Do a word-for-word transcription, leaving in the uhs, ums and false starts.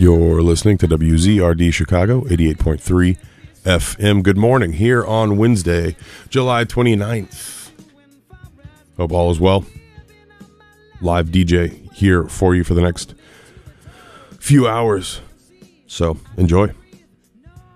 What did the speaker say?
You're listening to W Z R D Chicago, eighty-eight point three F M. Good morning here on Wednesday, July twenty-ninth. Hope all is well. Live D J here for you for the next few hours. So enjoy.